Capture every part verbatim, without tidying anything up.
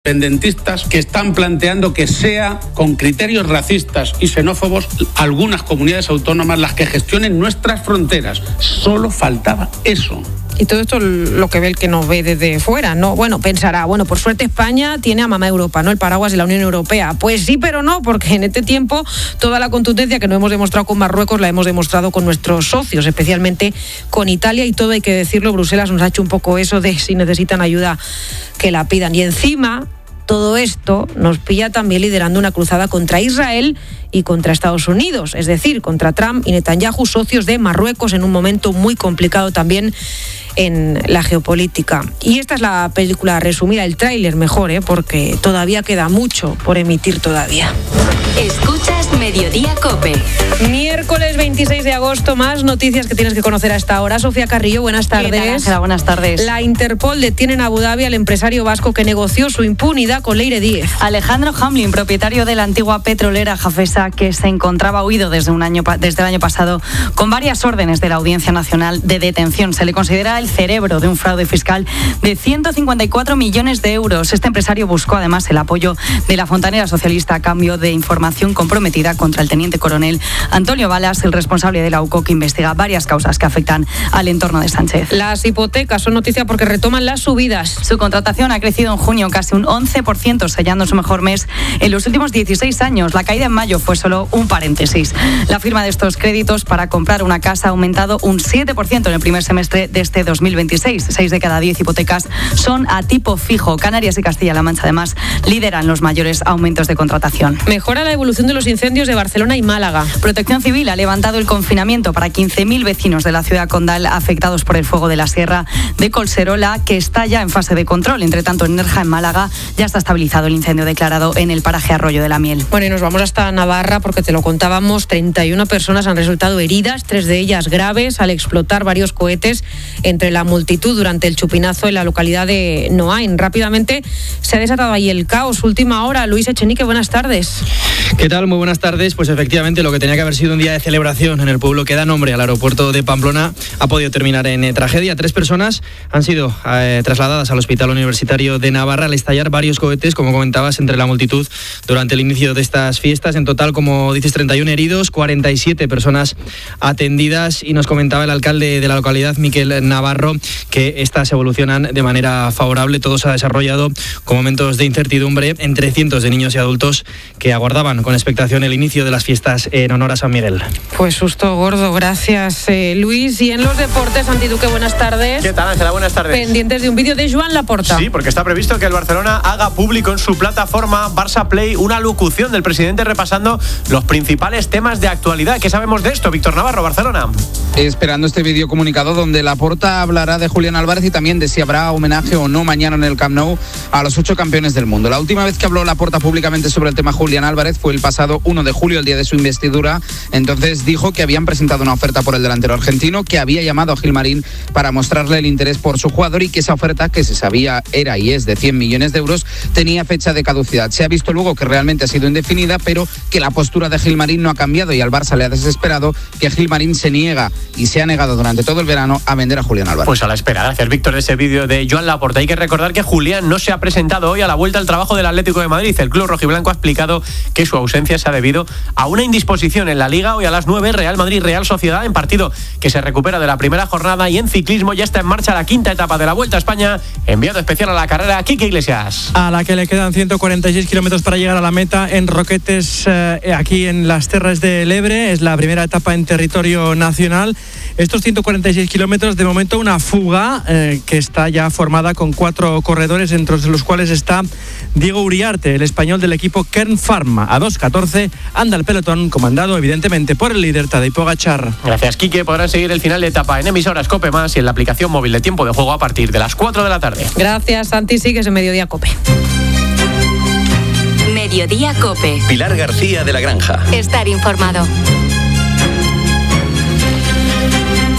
independentistas que están planteando que sea con criterios racistas y xenófobos algunas comunidades autónomas las que gestionen nuestras fronteras. Solo faltaba eso. Y todo esto lo que ve el que nos ve desde fuera, ¿no? Bueno, pensará, bueno, por suerte España tiene a mamá Europa, ¿no? El paraguas de la Unión Europea. Pues sí, pero no, porque en este tiempo toda la contundencia que no hemos demostrado con Marruecos la hemos demostrado con nuestros socios, especialmente con Italia, y todo hay que decirlo, Bruselas nos ha hecho un poco eso de si necesitan ayuda que la pidan. Y encima, todo esto nos pilla también liderando una cruzada contra Israel y contra Estados Unidos, es decir, contra Trump y Netanyahu, socios de Marruecos, en un momento muy complicado también en la geopolítica. Y esta es la película resumida, el tráiler mejor, ¿eh? Porque todavía queda mucho por emitir todavía. Escuchas Mediodía COPE. Miércoles veintiséis de agosto, más noticias que tienes que conocer a esta hora. Sofía Carrillo, buenas tardes. ¿Qué tal, Ángela? Buenas tardes. La Interpol detiene en Abu Dhabi al empresario vasco que negoció su impunidad con Leire Díez. Alejandro Hamlin, propietario de la antigua petrolera Jafesa, que se encontraba huido desde, un año, desde el año pasado con varias órdenes de la Audiencia Nacional de Detención. Se le considera el cerebro de un fraude fiscal de ciento cincuenta y cuatro millones de euros. Este empresario buscó además el apoyo de la fontanera socialista a cambio de información comprometida contra el teniente coronel Antonio Balas, el responsable de la U C O, que investiga varias causas que afectan al entorno de Sánchez. Las hipotecas son noticia porque retoman las subidas. Su contratación ha crecido en junio casi un once por ciento, sellando su mejor mes en los últimos dieciséis años. La caída en mayo fue solo un paréntesis. La firma de estos créditos para comprar una casa ha aumentado un siete por ciento en el primer semestre de este dos mil veintiséis. Seis de cada diez hipotecas son a tipo fijo. Canarias y Castilla-La Mancha, además, lideran los mayores aumentos de contratación. Mejora la evolución de los incendios de Barcelona y Málaga. Protección Civil ha levantado el confinamiento para quince mil vecinos de la ciudad condal afectados por el fuego de la Sierra de Collserola, que está ya en fase de control. Entre tanto, en Nerja, en Málaga, ya está estabilizado el incendio declarado en el paraje Arroyo de la Miel. Bueno, y nos vamos hasta Navarra porque te lo contábamos, treinta y una personas han resultado heridas, tres de ellas graves, al explotar varios cohetes entre la multitud durante el chupinazo en la localidad de Noain. Rápidamente se ha desatado ahí el caos. Última hora, Luis Echenique, buenas tardes. ¿Qué tal? Muy buenas tardes. Pues efectivamente lo que tenía que haber sido un día de celebración en el pueblo que da nombre al aeropuerto de Pamplona ha podido terminar en eh, tragedia. Tres personas han sido eh, trasladadas al Hospital Universitario de Navarra al estallar varios cohetes, como comentabas, entre la multitud durante el inicio de estas fiestas. En total, como dices, treinta y uno heridos, cuarenta y siete personas atendidas, y nos comentaba el alcalde de la localidad, Miquel Navarro, que estas evolucionan de manera favorable. Todo se ha desarrollado con momentos de incertidumbre entre cientos de niños y adultos que aguardaban con expectación el inicio de las fiestas en honor a San Miguel. Pues susto gordo, gracias eh, Luis. Y en los deportes, Santi Duque, buenas tardes. ¿Qué tal, Ángela? Buenas tardes. Pendientes de un vídeo de Joan Laporta. Sí, porque está previsto que el Barcelona haga público en su plataforma Barça Play una locución del presidente repasando los principales temas de actualidad. ¿Qué sabemos de esto, Víctor Navarro, Barcelona? Esperando este vídeo comunicado donde Laporta hablará de Julián Álvarez y también de si habrá homenaje o no mañana en el Camp Nou a los ocho campeones del mundo. La última vez que habló Laporta públicamente sobre el tema Julián Álvarez fue el pasado uno de julio, el día de su investidura. Entonces dijo que habían presentado una oferta por el delantero argentino, que había llamado a Gilmarín para mostrarle el interés por su jugador y que esa oferta, que se sabía era y es de cien millones de euros, tenía fecha de caducidad. Se ha visto luego que realmente ha sido indefinida, pero que la postura de Gilmarín no ha cambiado y al Barça le ha desesperado que Gilmarín se niega y se ha negado durante todo el verano a vender a Julián Álvarez. Pues a la espera, gracias Víctor, de ese vídeo de Joan Laporta. Hay que recordar que Julián no se ha presentado hoy a la vuelta al trabajo del Atlético de Madrid. El club rojiblanco ha explicado que su ausencia se ha debido a una indisposición en la Liga. Hoy a las nueve, Real Madrid-Real Sociedad, en partido que se recupera de la primera jornada. Y en ciclismo ya está en marcha la quinta etapa de la Vuelta a España. Enviado especial a la carrera, Quique Iglesias. A la que le quedan ciento cuarenta y seis kilómetros para llegar a la meta en Roquetes, eh, aquí en las Terras del Ebre. Es la primera etapa en territorio nacional. Estos ciento cuarenta y seis kilómetros, de momento una fuga eh, que está ya formada con cuatro corredores, entre los cuales está Diego Uriarte, el español del equipo Kern Pharma. A dos catorce anda el pelotón, comandado evidentemente por el líder Tadej Pogačar. Gracias, Quique. Podrán seguir el final de etapa en emisoras COPE Más y en la aplicación móvil de Tiempo de Juego a partir de las cuatro de la tarde. Gracias, Santi. Sigues en Mediodía COPE. Mediodía COPE. Pilar García de la Granja. Estar informado.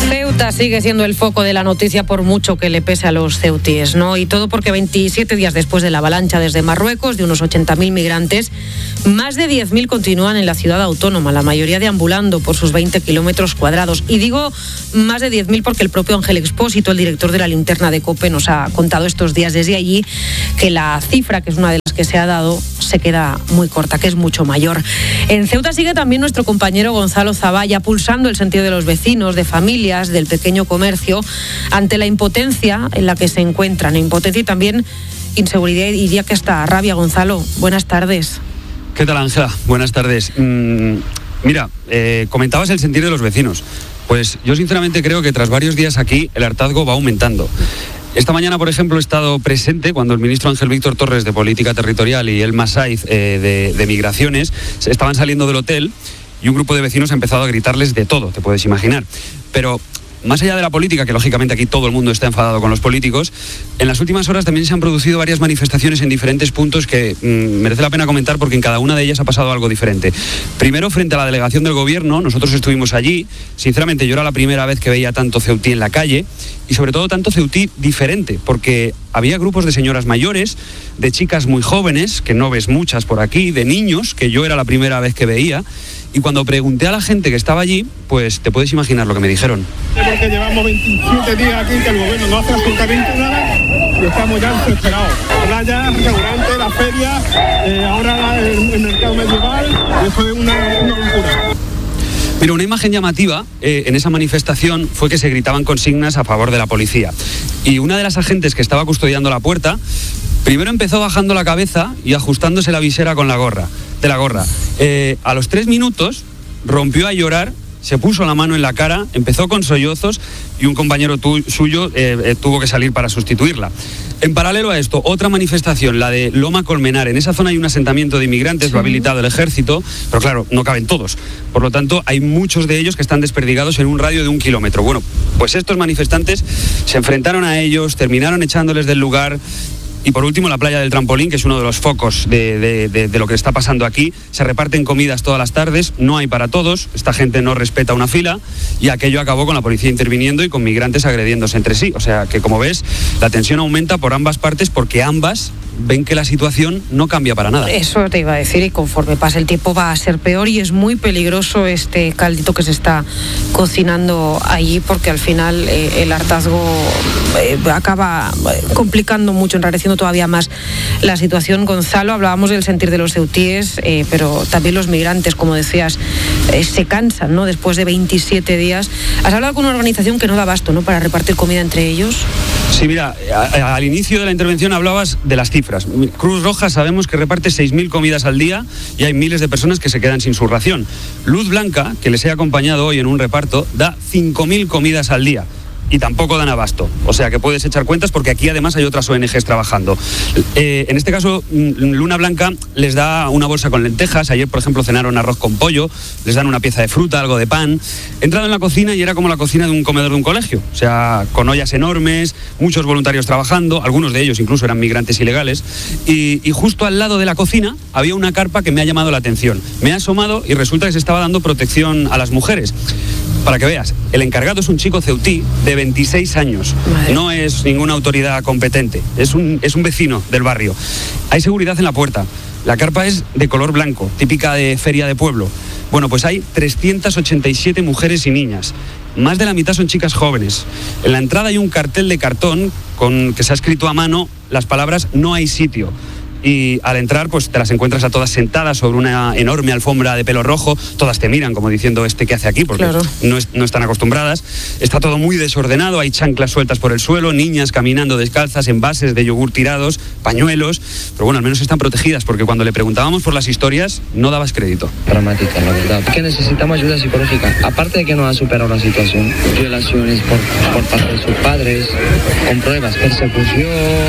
Ceuta sigue siendo el foco de la noticia por mucho que le pese a los ceutíes, ¿no? Y todo porque veintisiete días después de la avalancha desde Marruecos, de unos ochenta mil migrantes, más de diez mil continúan en la ciudad autónoma, la mayoría deambulando por sus veinte kilómetros cuadrados. Y digo más de diez mil porque el propio Ángel Expósito, el director de la Linterna de COPE, nos ha contado estos días desde allí que la cifra, que es una de las que se ha dado, se queda muy corta, que es mucho mayor. En Ceuta sigue también nuestro compañero Gonzalo Zavalla pulsando el sentido de los vecinos, de familias, del pequeño comercio, ante la impotencia en la que se encuentran. Impotencia y también inseguridad, y diría que hasta rabia. Gonzalo, buenas tardes. ¿Qué tal, Ángela? Buenas tardes. Mm, mira, eh, comentabas el sentir de los vecinos. Pues yo sinceramente creo que tras varios días aquí el hartazgo va aumentando. Esta mañana, por ejemplo, he estado presente cuando el ministro Ángel Víctor Torres de Política Territorial y Elma Saiz eh, de, de Migraciones estaban saliendo del hotel y un grupo de vecinos ha empezado a gritarles de todo, te puedes imaginar. Pero más allá de la política, que lógicamente aquí todo el mundo está enfadado con los políticos, en las últimas horas también se han producido varias manifestaciones en diferentes puntos que mmm, merece la pena comentar porque en cada una de ellas ha pasado algo diferente. Primero, frente a la delegación del gobierno, nosotros estuvimos allí. Sinceramente, yo era la primera vez que veía tanto ceutí en la calle y sobre todo tanto ceutí diferente, porque había grupos de señoras mayores, de chicas muy jóvenes, que no ves muchas por aquí, de niños, que yo era la primera vez que veía. Y cuando pregunté a la gente que estaba allí, pues te puedes imaginar lo que me dijeron. Porque llevamos veintisiete días aquí que el gobierno no hace absolutamente nada y estamos ya desesperados. Playa, restaurante, la feria, eh, ahora el, el mercado medieval, eso es una, una locura. Mira, una imagen llamativa eh, en esa manifestación fue que se gritaban consignas a favor de la policía. Y una de las agentes que estaba custodiando la puerta, primero empezó bajando la cabeza y ajustándose la visera con la gorra, de la gorra. Eh, a los tres minutos rompió a llorar, se puso la mano en la cara, empezó con sollozos y un compañero tu, suyo eh, eh, tuvo que salir para sustituirla. En paralelo a esto, otra manifestación, la de Loma Colmenar. En esa zona hay un asentamiento de inmigrantes, sí. Lo ha habilitado el ejército, pero claro, no caben todos. Por lo tanto, hay muchos de ellos que están desperdigados en un radio de un kilómetro. Bueno, pues estos manifestantes se enfrentaron a ellos, terminaron echándoles del lugar. Y por último, la playa del Trampolín, que es uno de los focos de, de, de, de lo que está pasando aquí. Se reparten comidas todas las tardes, no hay para todos, esta gente no respeta una fila y aquello acabó con la policía interviniendo y con migrantes agrediéndose entre sí. O sea que, como ves, la tensión aumenta por ambas partes porque ambas ven que la situación no cambia para nada. Eso te iba a decir, y conforme pase el tiempo va a ser peor y es muy peligroso este caldito que se está cocinando allí porque al final eh, el hartazgo eh, acaba complicando mucho, enrareciendo todavía más la situación. Gonzalo, hablábamos del sentir de los ceutíes, eh, pero también los migrantes, como decías, eh, se cansan, ¿no? Después de veintisiete días. ¿Has hablado con una organización que no da abasto, ¿no?, para repartir comida entre ellos? Sí, mira, a, a, al inicio de la intervención hablabas de las cifras. Cruz Roja sabemos que reparte seis mil comidas al día y hay miles de personas que se quedan sin su ración. Luz Blanca, que les he acompañado hoy en un reparto, da cinco mil comidas al día. Y tampoco dan abasto. O sea que puedes echar cuentas porque aquí además hay otras O N Ges trabajando. Eh, en este caso, Luna Blanca les da una bolsa con lentejas. Ayer, por ejemplo, cenaron arroz con pollo. Les dan una pieza de fruta, algo de pan. He entrado en la cocina y era como la cocina de un comedor de un colegio. O sea, con ollas enormes, muchos voluntarios trabajando. Algunos de ellos incluso eran migrantes ilegales. Y, y justo al lado de la cocina había una carpa que me ha llamado la atención. Me he asomado y resulta que se estaba dando protección a las mujeres. Para que veas, el encargado es un chico ceutí de veintiséis años. Madre. No es ninguna autoridad competente, es un, es un vecino del barrio. Hay seguridad en la puerta. La carpa es de color blanco, típica de feria de pueblo. Bueno, pues hay trescientas ochenta y siete mujeres y niñas. Más de la mitad son chicas jóvenes. En la entrada hay un cartel de cartón con que se ha escrito a mano las palabras "no hay sitio". Y al entrar, pues te las encuentras a todas sentadas sobre una enorme alfombra de pelo rojo. Todas te miran como diciendo, ¿este qué hace aquí? Porque claro. no, es, no están acostumbradas. Está todo muy desordenado, hay chanclas sueltas por el suelo, niñas caminando descalzas, envases de yogur tirados, pañuelos. Pero bueno, al menos están protegidas, porque cuando le preguntábamos por las historias, no dabas crédito. Dramática, la verdad. Que necesitamos ayuda psicológica. Aparte de que no ha superado la situación, violaciones por, por parte de sus padres, con pruebas, persecución,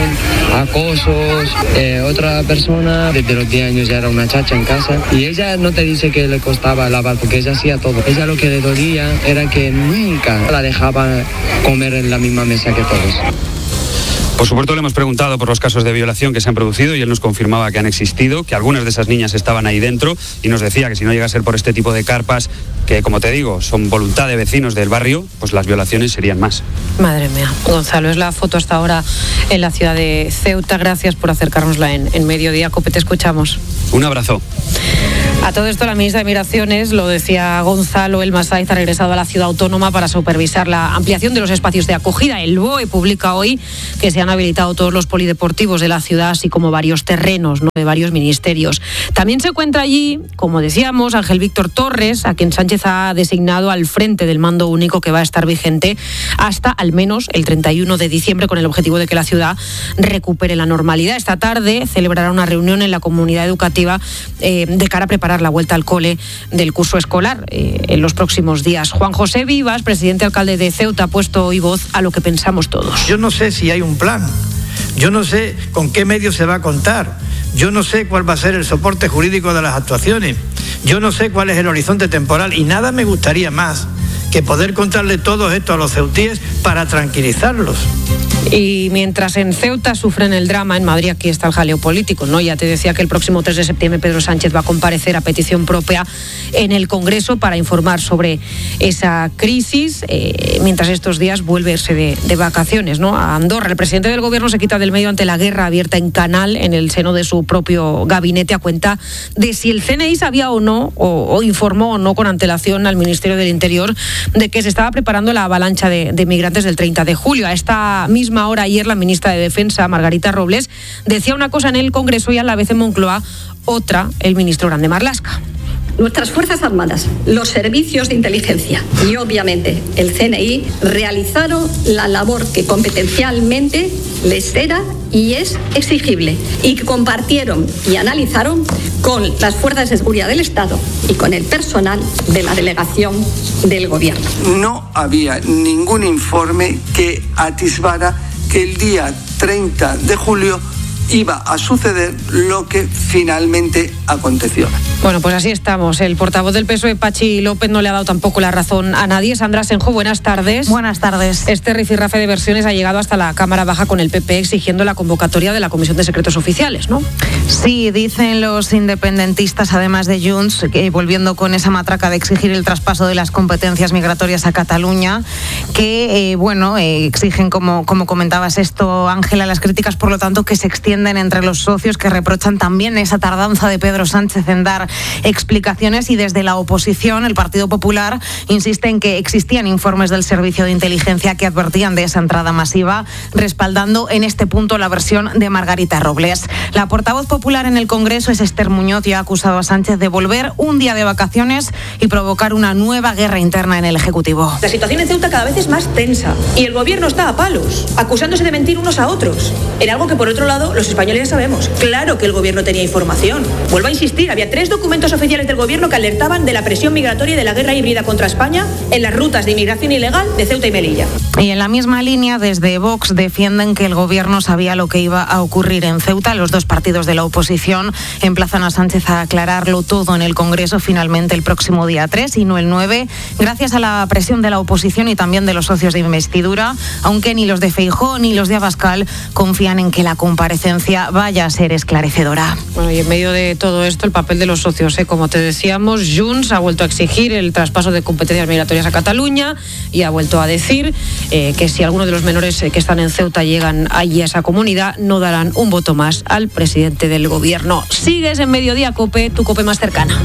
acosos, eh, otra Otra persona desde los diez años ya era una chacha en casa y ella no te dice que le costaba lavar porque ella hacía todo. Ella lo que le dolía era que nunca la dejaba comer en la misma mesa que todos. Por supuesto le hemos preguntado por los casos de violación que se han producido y él nos confirmaba que han existido, que algunas de esas niñas estaban ahí dentro y nos decía que si no llega a ser por este tipo de carpas que como te digo, son voluntad de vecinos del barrio, pues las violaciones serían más. Madre mía. Gonzalo, es la foto hasta ahora en la ciudad de Ceuta. Gracias por acercárnosla en, en Mediodía Cope. Te escuchamos. Un abrazo. A todo esto, la ministra de Migraciones, lo decía Gonzalo, Elma Sáiz ha regresado a la ciudad autónoma para supervisar la ampliación de los espacios de acogida. El B O E publica hoy que se han habilitado todos los polideportivos de la ciudad, así como varios terrenos, ¿no?, de varios ministerios. También se encuentra allí, como decíamos, Ángel Víctor Torres, a quien Sánchez ha designado al frente del mando único que va a estar vigente hasta al menos el treinta y uno de diciembre, con el objetivo de que la ciudad recupere la normalidad. Esta tarde celebrará una reunión en la comunidad educativa eh, de cara a preparar la vuelta al cole del curso escolar eh, en los próximos días. Juan José Vivas, presidente alcalde de Ceuta, ha puesto hoy voz a lo que pensamos todos. Yo no sé si hay un plan, yo no sé con qué medios se va a contar, yo no sé cuál va a ser el soporte jurídico de las actuaciones, yo no sé cuál es el horizonte temporal y nada me gustaría más que poder contarle todo esto a los ceutíes para tranquilizarlos. Y mientras en Ceuta sufren el drama, en Madrid aquí está el jaleo político, ¿no? Ya te decía que el próximo tres de septiembre Pedro Sánchez va a comparecer a petición propia en el Congreso para informar sobre esa crisis, eh, mientras estos días vuelve a irse de, de vacaciones, ¿no?, a Andorra. El presidente del Gobierno se quita del medio ante la guerra abierta en Canal, en el seno de su propio gabinete, a cuenta de si el C N I sabía o no, o, o informó o no con antelación al Ministerio del Interior de que se estaba preparando la avalancha de, de migrantes del treinta de julio. A esta misma hora ayer la ministra de Defensa, Margarita Robles, decía una cosa en el Congreso y a la vez en Moncloa otra el ministro Grande Marlaska. Nuestras Fuerzas Armadas, los servicios de inteligencia y obviamente el C N I realizaron la labor que competencialmente les era y es exigible y que compartieron y analizaron con las fuerzas de seguridad del Estado y con el personal de la delegación del Gobierno. No había ningún informe que atisbara que el día treinta de julio iba a suceder lo que finalmente aconteció. Bueno, pues así estamos. El portavoz del P S O E, Pachi López, no le ha dado tampoco la razón a nadie. Sandra Senjo, buenas tardes. Buenas tardes. Este rifirrafe de versiones ha llegado hasta la Cámara Baja con el P P exigiendo la convocatoria de la Comisión de Secretos Oficiales, ¿no? Sí, dicen los independentistas, además de Junts, que volviendo con esa matraca de exigir el traspaso de las competencias migratorias a Cataluña, que, eh, bueno, eh, exigen, como, como comentabas esto, Ángela, las críticas, por lo tanto, que se extienden entre los socios, que reprochan también esa tardanza de Pedro Sánchez en dar explicaciones, y desde la oposición, el Partido Popular insiste en que existían informes del Servicio de Inteligencia que advertían de esa entrada masiva, respaldando en este punto la versión de Margarita Robles. La portavoz popular en el Congreso es Esther Muñoz y ha acusado a Sánchez de volver un día de vacaciones y provocar una nueva guerra interna en el Ejecutivo. La situación en Ceuta cada vez es más tensa y el Gobierno está a palos, acusándose de mentir unos a otros, en algo que por otro lado los españoles ya sabemos. Claro que el Gobierno tenía información. Vuelvo a insistir, había tres documentos oficiales del Gobierno que alertaban de la presión migratoria y de la guerra híbrida contra España en las rutas de inmigración ilegal de Ceuta y Melilla. Y en la misma línea, desde Vox defienden que el Gobierno sabía lo que iba a ocurrir en Ceuta. Los dos partidos de la oposición emplazan a Sánchez a aclararlo todo en el Congreso, finalmente el próximo día tres y no el nueve, gracias a la presión de la oposición y también de los socios de investidura, aunque ni los de Feijóo ni los de Abascal confían en que la comparecencia vaya a ser esclarecedora. Bueno, y en medio de todo esto, el papel de los socios, ¿eh? Como te decíamos, Junts ha vuelto a exigir el traspaso de competencias migratorias a Cataluña y ha vuelto a decir eh, que si algunos de los menores que están en Ceuta llegan allí a esa comunidad, no darán un voto más al presidente del Gobierno. Sigues en Mediodía Cope, tu Cope más cercana.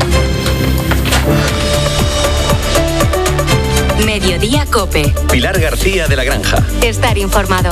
Mediodía Cope. Pilar García de la Granja. Estar informado.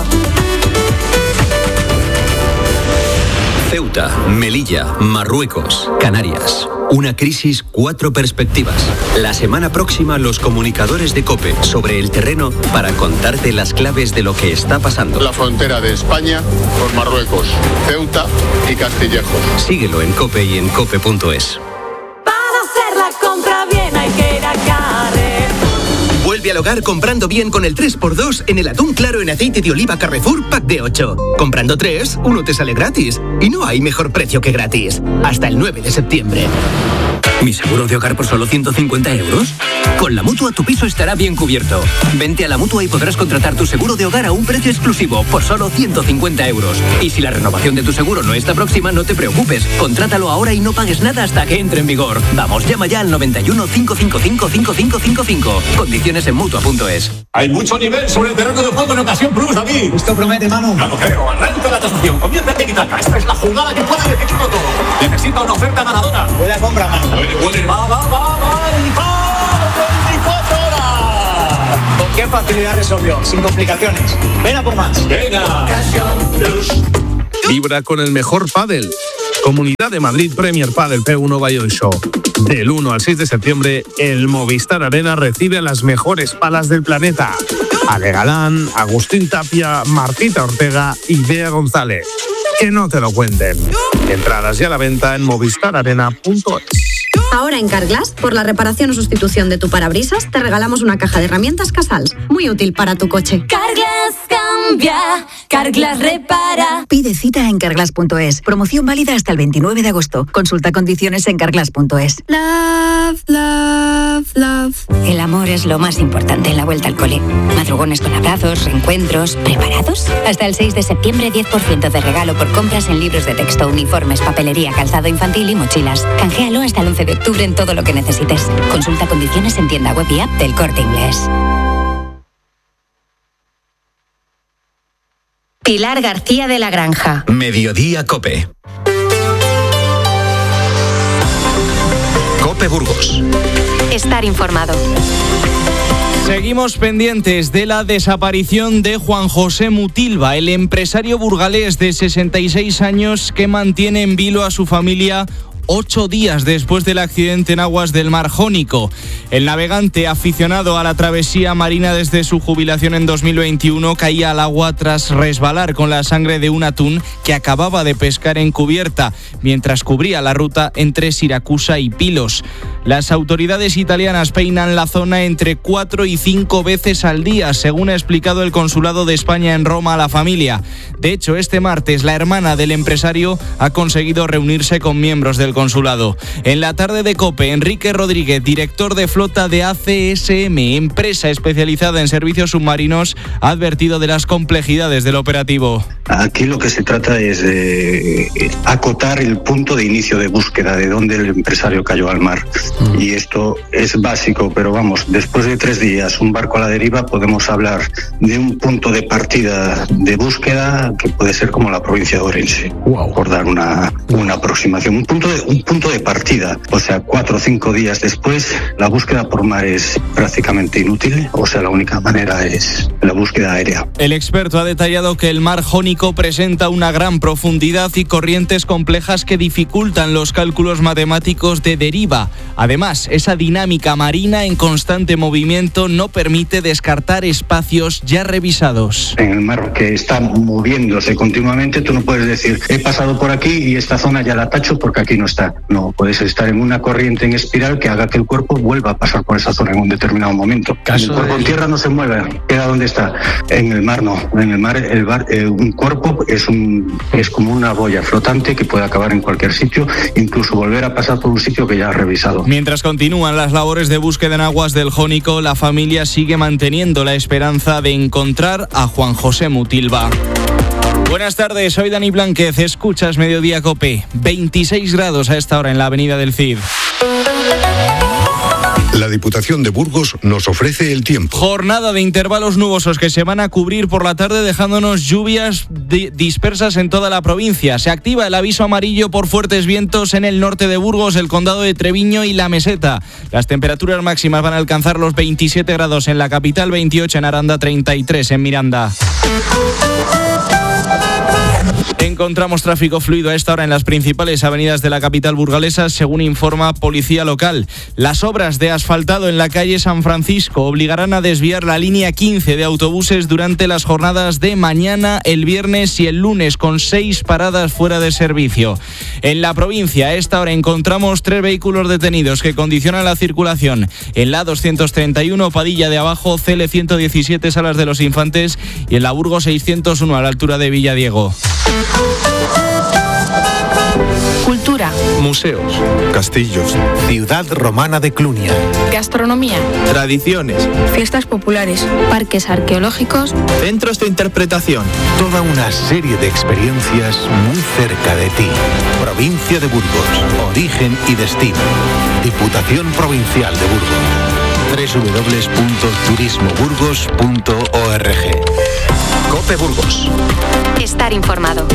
Ceuta, Melilla, Marruecos, Canarias. Una crisis, cuatro perspectivas. La semana próxima, los comunicadores de COPE sobre el terreno para contarte las claves de lo que está pasando. La frontera de España con Marruecos, Ceuta y Castillejos. Síguelo en COPE y en cope punto es. Para hacer la compra bien hay que ir a Carrefour. Vuelve al hogar comprando bien con el tres por dos en el atún claro en aceite de oliva Carrefour Pack de ocho. Comprando tres, uno te sale gratis. Y no hay mejor precio que gratis. Hasta el nueve de septiembre. ¿Mi seguro de hogar por solo ciento cincuenta euros? Con la Mutua tu piso estará bien cubierto. Vente a la Mutua y podrás contratar tu seguro de hogar a un precio exclusivo por solo ciento cincuenta euros. Y si la renovación de tu seguro no está próxima, no te preocupes. Contrátalo ahora y no pagues nada hasta que entre en vigor. Vamos, llama ya al noventa y uno, cinco cinco cinco, cinco cinco cinco cinco. Condiciones en Mutua punto es. Hay mucho nivel sobre el terreno de juego en ocasión plus, David. Esto promete, Manu. No lo creo. Arranca la transacción. Comienza el tiki-taka. Esta es la jugada que puede decidirlo todo. Necesita una oferta ganadora. Buena compra, Manu. Puede, puede. Va, va, va, va. Y va. veinticuatro horas. ¿Con qué facilidad resolvió? Sin complicaciones. Ven a por más. Venga. Vibra con el mejor pádel. Comunidad de Madrid Premier Padel P uno Valladolid Show. Del uno al seis de septiembre, el Movistar Arena recibe a las mejores palas del planeta. Ale Galán, Agustín Tapia, Martita Ortega y Bea González. Que no te lo cuenten. Entradas ya a la venta en movistar arena punto es. Ahora en Carglass, por la reparación o sustitución de tu parabrisas, te regalamos una caja de herramientas Casals, muy útil para tu coche. Carglass cambia, Carglass repara. Pide cita en carglass punto es. Promoción válida hasta el veintinueve de agosto. Consulta condiciones en carglass punto es. Love, love, love. El amor es lo más importante en la vuelta al cole. Madrugones con abrazos, reencuentros. ¿Preparados? Hasta el seis de septiembre, diez por ciento de regalo por compras en libros de texto, uniformes, papelería, calzado infantil y mochilas. Canjealo hasta el once de octubre en todo lo que necesites. Consulta condiciones en tienda web y app del Corte Inglés. Pilar García de la Granja. Mediodía Cope. Cope Burgos. Estar informado. Seguimos pendientes de la desaparición de Juan José Mutilva, el empresario burgalés de sesenta y seis años que mantiene en vilo a su familia ocho días después del accidente en aguas del Mar Jónico. El navegante, aficionado a la travesía marina desde su jubilación en dos mil veintiuno, caía al agua tras resbalar con la sangre de un atún que acababa de pescar en cubierta, mientras cubría la ruta entre Siracusa y Pilos. Las autoridades italianas peinan la zona entre cuatro y cinco veces al día, según ha explicado el Consulado de España en Roma a la familia. De hecho, este martes, la hermana del empresario ha conseguido reunirse con miembros del consulado. En la tarde de COPE, Enrique Rodríguez, director de flota de A C S M, empresa especializada en servicios submarinos, ha advertido de las complejidades del operativo. Aquí lo que se trata es de acotar el punto de inicio de búsqueda, de dónde el empresario cayó al mar. Mm. Y esto es básico, pero vamos, después de tres días, un barco a la deriva, podemos hablar de un punto de partida de búsqueda que puede ser como la provincia de Orense, wow. por dar una, una aproximación. Un punto de, un punto de partida, o sea, cuatro o cinco días después, la búsqueda por mar es prácticamente inútil, o sea, la única manera es la búsqueda aérea. El experto ha detallado que el Mar Jónico presenta una gran profundidad y corrientes complejas que dificultan los cálculos matemáticos de deriva. Además, esa dinámica marina en constante movimiento no permite descartar espacios ya revisados. En el mar que está moviéndose continuamente, tú no puedes decir, he pasado por aquí y esta zona ya la tacho porque aquí no está. No, puedes estar en una corriente en espiral que haga que el cuerpo vuelva a pasar por esa zona en un determinado momento. El cuerpo de... en tierra no se mueve, queda donde está. En el mar no. En el mar, el bar, eh, un cuerpo es, un, es como una boya flotante que puede acabar en cualquier sitio, incluso volver a pasar por un sitio que ya ha revisado. Mientras continúan las labores de búsqueda en aguas del Jónico, la familia sigue manteniendo la esperanza de encontrar a Juan José Mutilva. Buenas tardes, soy Dani Blánquez, escuchas Mediodía Cope. veintiséis grados a esta hora en la avenida del Cid. La Diputación de Burgos nos ofrece el tiempo. Jornada de intervalos nubosos que se van a cubrir por la tarde, dejándonos lluvias di- dispersas en toda la provincia. Se activa el aviso amarillo por fuertes vientos en el norte de Burgos, el condado de Treviño y la Meseta. Las temperaturas máximas van a alcanzar los veintisiete grados en la capital, veintiocho en Aranda, treinta y tres en Miranda. Encontramos tráfico fluido a esta hora en las principales avenidas de la capital burgalesa, según informa Policía Local. Las obras de asfaltado en la calle San Francisco obligarán a desviar la línea quince de autobuses durante las jornadas de mañana, el viernes y el lunes, con seis paradas fuera de servicio. En la provincia, a esta hora encontramos tres vehículos detenidos que condicionan la circulación. En la doscientos treinta y uno, Padilla de Abajo, C L ciento diecisiete, Salas de los Infantes, y en la Burgos seiscientos uno, a la altura de Villadiego. Cultura. Museos. Castillos. Ciudad romana de Clunia. Gastronomía. Tradiciones. Fiestas populares. Parques arqueológicos. Centros de interpretación. Toda una serie de experiencias muy cerca de ti. Provincia de Burgos. Origen y destino. Diputación Provincial de Burgos. doble u doble u doble u punto turismo burgos punto org. COPE Burgos. Estar informado.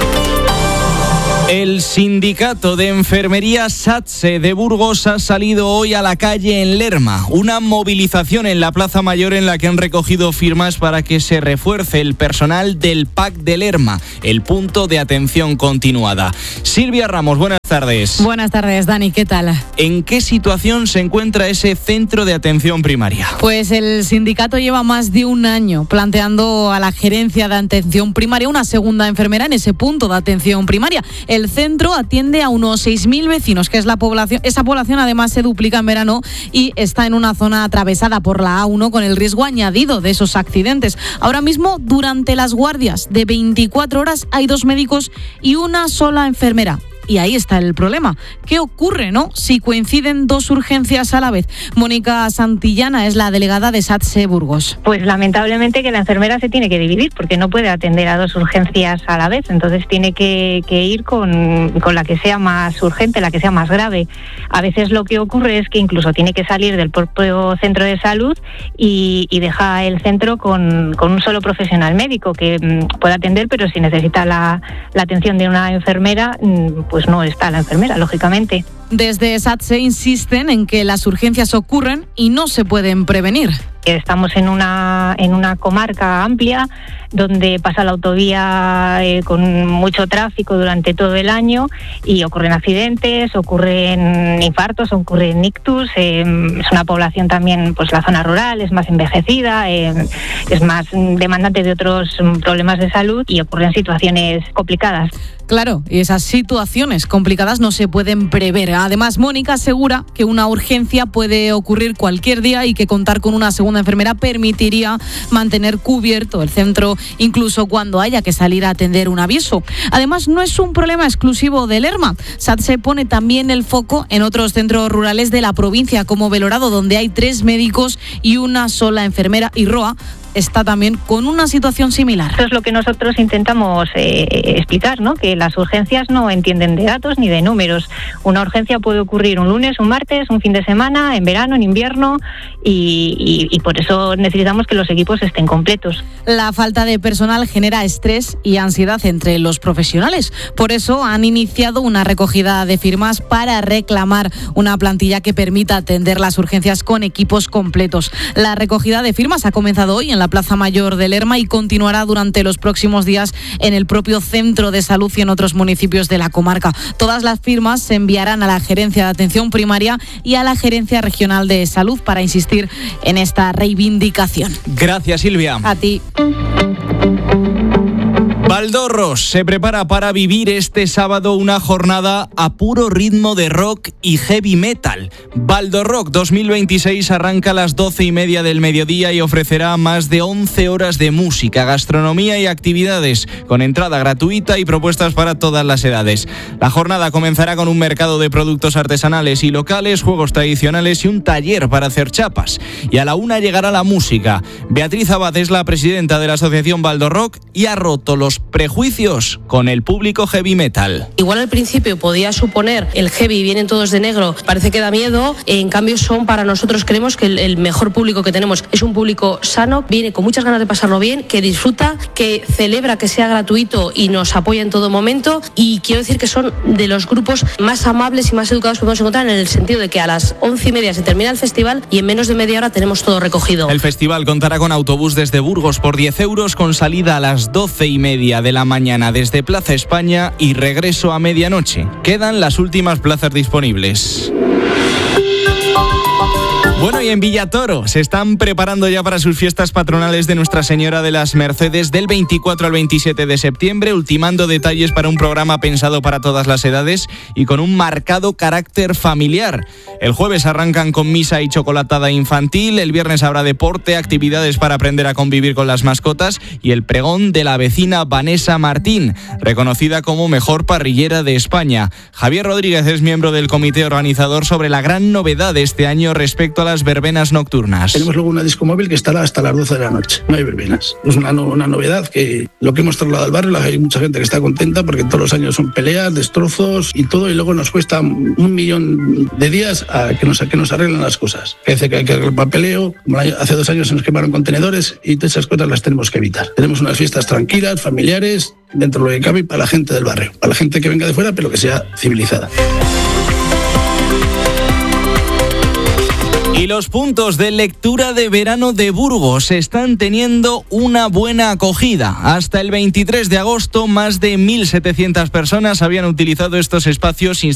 El sindicato de enfermería SATSE de Burgos ha salido hoy a la calle en Lerma. Una movilización en la Plaza Mayor en la que han recogido firmas para que se refuerce el personal del P A C de Lerma, el punto de atención continuada. Silvia Ramos, buenas tardes. Buenas tardes, Dani, ¿qué tal? ¿En qué situación se encuentra ese centro de atención primaria? Pues el sindicato lleva más de un año planteando a la gerencia de atención primaria una segunda enfermera en ese punto de atención primaria. El centro atiende a unos seis mil vecinos, que es la población. Esa población además se duplica en verano y está en una zona atravesada por la A uno con el riesgo añadido de esos accidentes. Ahora mismo, durante las guardias de veinticuatro horas, hay dos médicos y una sola enfermera. Y ahí está el problema. ¿Qué ocurre, no? Si coinciden dos urgencias a la vez. Mónica Santillana es la delegada de SATSE Burgos. Pues lamentablemente que la enfermera se tiene que dividir porque no puede atender a dos urgencias a la vez. Entonces tiene que, que ir con, con la que sea más urgente, la que sea más grave. A veces lo que ocurre es que incluso tiene que salir del propio centro de salud y, y deja el centro con, con un solo profesional médico que mm, puede atender, pero si necesita la, la atención de una enfermera, mm, pues no está la enfermera, lógicamente. Desde SATSE insisten en que las urgencias ocurren y no se pueden prevenir. Estamos en una en una comarca amplia donde pasa la autovía eh, con mucho tráfico durante todo el año y ocurren accidentes, ocurren infartos, ocurren ictus. Eh, es una población también, pues la zona rural es más envejecida, eh, es más demandante de otros problemas de salud y ocurren situaciones complicadas. Claro, y esas situaciones complicadas no se pueden prever. Además, Mónica asegura que una urgencia puede ocurrir cualquier día y que contar con una segunda enfermera permitiría mantener cubierto el centro incluso cuando haya que salir a atender un aviso. Además, no es un problema exclusivo de Lerma. SATSE pone también el foco en otros centros rurales de la provincia, como Belorado, donde hay tres médicos y una sola enfermera, y Roa está también con una situación similar. Eso es lo que nosotros intentamos eh, explicar, ¿no? Que las urgencias no entienden de datos ni de números. Una urgencia puede ocurrir un lunes, un martes, un fin de semana, en verano, en invierno y, y, y por eso necesitamos que los equipos estén completos. La falta de personal genera estrés y ansiedad entre los profesionales. Por eso han iniciado una recogida de firmas para reclamar una plantilla que permita atender las urgencias con equipos completos. La recogida de firmas ha comenzado hoy en la Plaza Mayor de Lerma y continuará durante los próximos días en el propio centro de salud y en otros municipios de la comarca. Todas las firmas se enviarán a la Gerencia de Atención Primaria y a la Gerencia Regional de Salud para insistir en esta reivindicación. Gracias, Silvia. A ti. Valdorros se prepara para vivir este sábado una jornada a puro ritmo de rock y heavy metal. Valdorrock dos mil veintiséis arranca a las doce y media del mediodía y ofrecerá más de once horas de música, gastronomía y actividades, con entrada gratuita y propuestas para todas las edades. La jornada comenzará con un mercado de productos artesanales y locales, juegos tradicionales y un taller para hacer chapas. Y a la una llegará la música. Beatriz Abad es la presidenta de la asociación Valdorrock y ha roto los prejuicios con el público heavy metal. Igual al principio podía suponer el heavy, vienen todos de negro, parece que da miedo, en cambio son para nosotros, creemos que el, el mejor público que tenemos es un público sano, viene con muchas ganas de pasarlo bien, que disfruta, que celebra que sea gratuito y nos apoya en todo momento, y quiero decir que son de los grupos más amables y más educados que podemos encontrar, en el sentido de que a las once y media se termina el festival y en menos de media hora tenemos todo recogido. El festival contará con autobús desde Burgos por diez euros, con salida a las doce y media de la mañana desde Plaza España y regreso a medianoche. Quedan las últimas plazas disponibles. Bueno, y en Villatoro se están preparando ya para sus fiestas patronales de Nuestra Señora de las Mercedes del veinticuatro al veintisiete de septiembre, ultimando detalles para un programa pensado para todas las edades y con un marcado carácter familiar. El jueves arrancan con misa y chocolatada infantil, el viernes habrá deporte, actividades para aprender a convivir con las mascotas y el pregón de la vecina Vanessa Martín, reconocida como mejor parrillera de España. Javier Rodríguez es miembro del comité organizador sobre la gran novedad de este año respecto a las verbenas nocturnas. Tenemos luego una disco móvil que estará hasta las doce de la noche. No hay verbenas. Es una, no, una novedad que lo que hemos trasladado al barrio, hay mucha gente que está contenta porque todos los años son peleas, destrozos y todo, y luego nos cuesta un millón de días a que nos, a que nos arreglen las cosas. Que hace que hay que arreglar el papeleo, como hace dos años se nos quemaron contenedores y todas esas cosas las tenemos que evitar. Tenemos unas fiestas tranquilas, familiares, dentro de lo que cabe para la gente del barrio, para la gente que venga de fuera, pero que sea civilizada. Y los puntos de lectura de verano de Burgos están teniendo una buena acogida. Hasta el veintitrés de agosto, más de mil setecientas personas habían utilizado estos espacios instalados